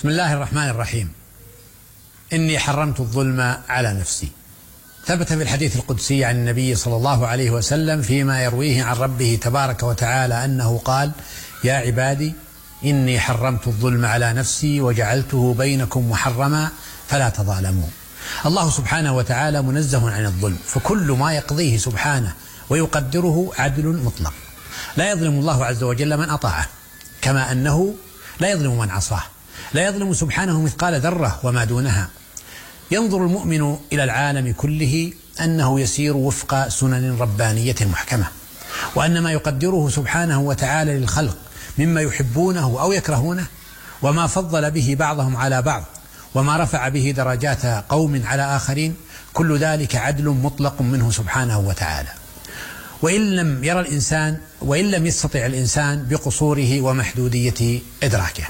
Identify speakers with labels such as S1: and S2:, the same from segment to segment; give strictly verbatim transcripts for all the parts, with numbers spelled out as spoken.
S1: بسم الله الرحمن الرحيم. إني حرمت الظلم على نفسي. ثبت في الحديث القدسي عن النبي صلى الله عليه وسلم فيما يرويه عن ربه تبارك وتعالى أنه قال: يا عبادي إني حرمت الظلم على نفسي وجعلته بينكم محرما فلا تظالموا. الله سبحانه وتعالى منزه عن الظلم، فكل ما يقضيه سبحانه ويقدره عدل مطلق، لا يظلم الله عز وجل من أطاعه، كما أنه لا يظلم من عصاه، لا يظلم سبحانه مثقال ذرة وما دونها. ينظر المؤمن إلى العالم كله أنه يسير وفق سنن ربانية محكمة، وأن ما يقدره سبحانه وتعالى للخلق مما يحبونه أو يكرهونه، وما فضل به بعضهم على بعض، وما رفع به درجات قوم على آخرين، كل ذلك عدل مطلق منه سبحانه وتعالى. وإن لم يرى الإنسان وإن لم يستطع الإنسان بقصوره ومحدودية إدراكه.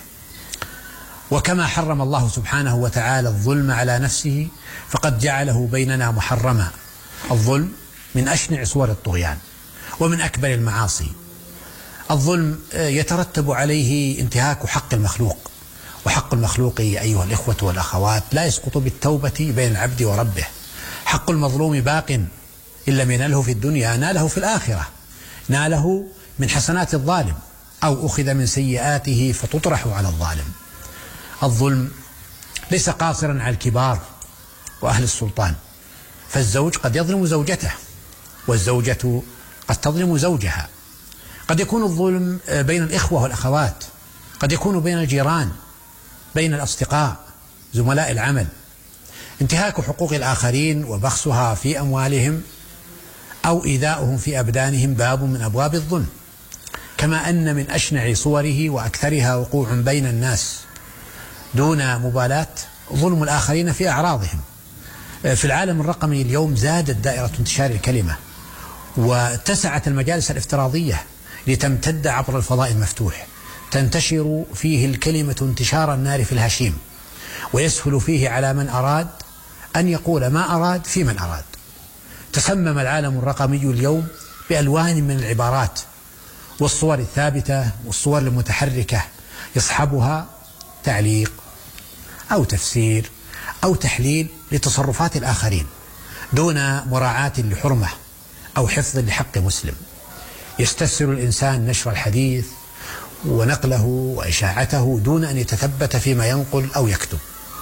S1: وكما حرم الله سبحانه وتعالى الظلم على نفسه فقد جعله بيننا محرما. الظلم من أشنع صور الطغيان ومن أكبر المعاصي. الظلم يترتب عليه انتهاك حق المخلوق، وحق المخلوق أيها الإخوة والأخوات لا يسقط بالتوبة بين العبد وربه. حق المظلوم باق، إن لم ينله في الدنيا ناله في الآخرة، ناله من حسنات الظالم أو أخذ من سيئاته فتطرح على الظالم. الظلم ليس قاصرا على الكبار وأهل السلطان، فالزوج قد يظلم زوجته، والزوجة قد تظلم زوجها. قد يكون الظلم بين الإخوة والأخوات، قد يكون بين الجيران، بين الأصدقاء، زملاء العمل. انتهاك حقوق الآخرين وبخسها في أموالهم أو إيذاؤهم في أبدانهم باب من أبواب الظلم، كما أن من أشنع صوره وأكثرها وقوع بين الناس دون مبالاة ظلم الآخرين في أعراضهم. في العالم الرقمي اليوم زادت دائرة انتشار الكلمة، واتسعت المجالس الافتراضية لتمتد عبر الفضاء المفتوح، تنتشر فيه الكلمة انتشار النار في الهشيم، ويسهل فيه على من أراد أن يقول ما أراد في من أراد. تسمم العالم الرقمي اليوم بألوان من العبارات والصور الثابتة والصور المتحركة يصحبها تعليق أو تفسير أو تحليل لتصرفات الآخرين دون مراعاة لحرمة أو حفظ لحق مسلم. يستسهل الإنسان نشر الحديث ونقله وإشاعته دون أن يتثبت فيما ينقل أو يكتب،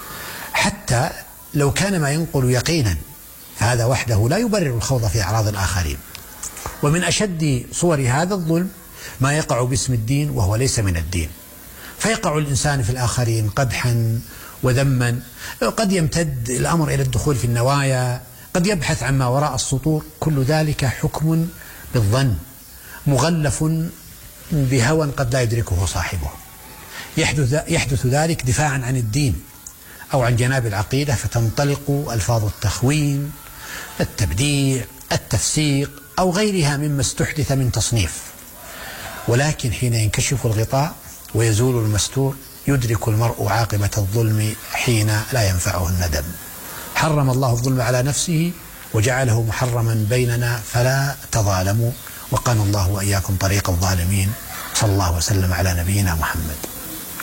S1: حتى لو كان ما ينقل يقينا، فهذا وحده لا يبرر الخوض في أعراض الآخرين. ومن أشد صور هذا الظلم ما يقع باسم الدين وهو ليس من الدين، فيقع الإنسان في الآخرين قدحا وذما، قد يمتد الأمر إلى الدخول في النوايا، قد يبحث عما وراء السطور. كل ذلك حكم بالظن مغلف بهوى قد لا يدركه صاحبه. يحدث, يحدث ذلك دفاعا عن الدين أو عن جناب العقيدة، فتنطلق ألفاظ التخوين، التبديع، التفسيق أو غيرها مما استحدث من تصنيف. ولكن حين ينكشف الغطاء ويزول المستور يدرك المرء عاقبة الظلم حين لا ينفعه الندم. حرم الله الظلم على نفسه وجعله محرما بيننا فلا تظالموا، وقنا الله وإياكم طريق الظالمين. صلى الله وسلم على نبينا محمد.